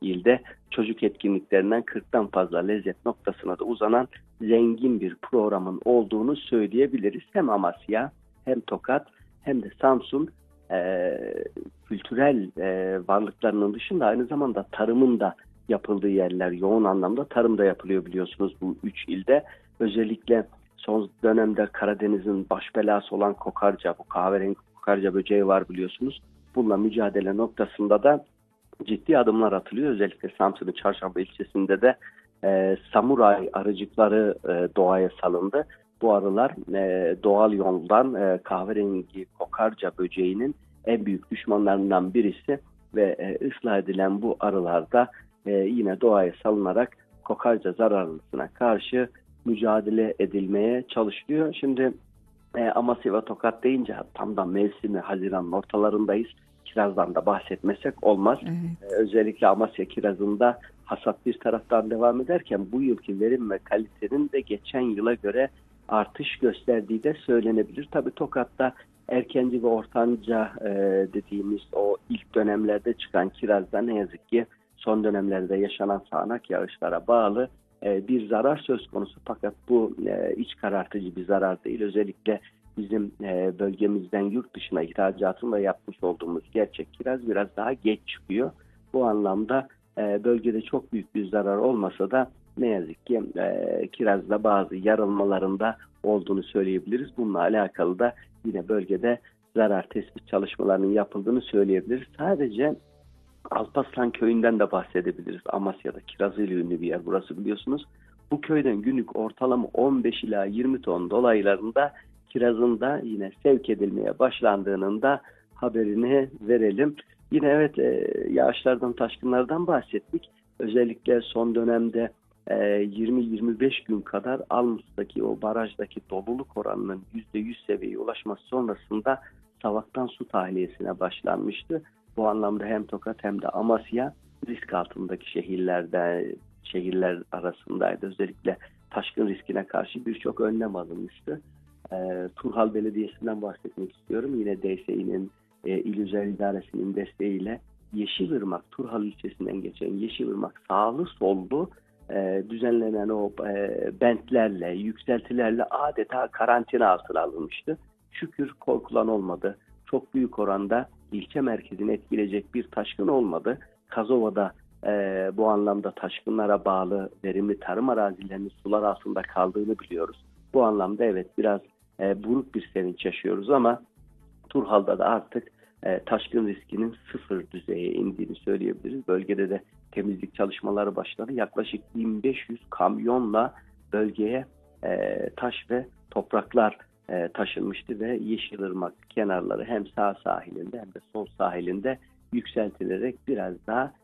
ilde çocuk etkinliklerinden 40'tan fazla lezzet noktasına da uzanan zengin bir programın olduğunu söyleyebiliriz. Hem Amasya hem Tokat hem de Samsun kültürel varlıklarının dışında aynı zamanda tarımın da yapıldığı yerler, yoğun anlamda tarım da yapılıyor biliyorsunuz bu 3 ilde. Özellikle son dönemde Karadeniz'in baş belası olan kokarca, bu kahverengi kokarca böceği var biliyorsunuz. Bununla mücadele noktasında da ciddi adımlar atılıyor. Özellikle Samsun'un Çarşamba ilçesinde de samuray arıcıkları doğaya salındı. Bu arılar doğal yoldan kahverengi kokarca böceğinin en büyük düşmanlarından birisi ve ıslah edilen bu arılar da yine doğaya salınarak kokarca zararlısına karşı mücadele edilmeye çalışılıyor. Şimdi Amasya ve Tokat deyince tam da mevsimi Haziran'ın ortalarındayız. Kirazdan da bahsetmesek olmaz. Evet. Özellikle Amasya kirazında hasat bir taraftan devam ederken bu yılki verim ve kalitenin de geçen yıla göre artış gösterdiği de söylenebilir. Tabii Tokat'ta erkenci ve ortanca dediğimiz o ilk dönemlerde çıkan kirazda ne yazık ki son dönemlerde yaşanan sağanak yağışlara bağlı bir zarar söz konusu. Fakat bu iç karartıcı bir zarar değil. Özellikle bizim bölgemizden yurt dışına ihracatını da yapmış olduğumuz gerçek kiraz biraz daha geç çıkıyor. Bu anlamda bölgede çok büyük bir zarar olmasa da ne yazık ki kirazda bazı yarılmalarında olduğunu söyleyebiliriz. Bununla alakalı da yine bölgede zarar tespit çalışmalarının yapıldığını söyleyebiliriz. Sadece Alparslan köyünden de bahsedebiliriz. Amasya'da kirazıyla ünlü bir yer burası biliyorsunuz. Bu köyden günlük ortalama 15 ila 20 ton dolaylarında kirazın da yine sevk edilmeye başlandığının da haberini verelim. Yine evet yağışlardan, taşkınlardan bahsettik. Özellikle son dönemde 20-25 gün kadar Almus'taki o barajdaki doluluk oranının %100 seviyeye ulaşması sonrasında Savak'tan su tahliyesine başlanmıştı. Bu anlamda hem Tokat hem de Amasya risk altındaki şehirler arasındaydı. Özellikle taşkın riskine karşı birçok önlem alınmıştı. Turhal Belediyesi'nden bahsetmek istiyorum. Yine DSİ'nin İl Özel İdaresi'nin desteğiyle Yeşilırmak, Turhal ilçesinden geçen Yeşilırmak sağlı sollu düzenlenen o bentlerle, yükseltilerle adeta karantina altına alınmıştı. Şükür korkulan olmadı. Çok büyük oranda ilçe merkezini etkileyecek bir taşkın olmadı. Kazova'da bu anlamda taşkınlara bağlı verimli tarım arazilerinin sular altında kaldığını biliyoruz. Bu anlamda evet biraz buruk bir sevinç yaşıyoruz ama Turhal'da da artık taşkın riskinin sıfır düzeye indiğini söyleyebiliriz. Bölgede de temizlik çalışmaları başladı. Yaklaşık 1500 kamyonla bölgeye taş ve topraklar taşınmıştı ve Yeşilırmak kenarları hem sağ sahilinde hem de sol sahilinde yükseltilerek biraz daha